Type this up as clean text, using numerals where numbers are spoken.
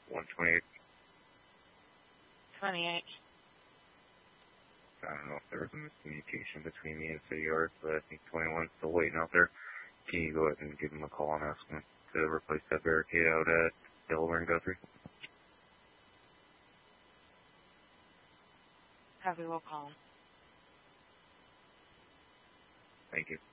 128. 28. I don't know if there was a miscommunication between me and City Yards, but I think 21's still waiting out there. Can you go ahead and give them a call and ask them to replace that barricade out at Delaware and Guthrie? Copy, we'll call them. Thank you.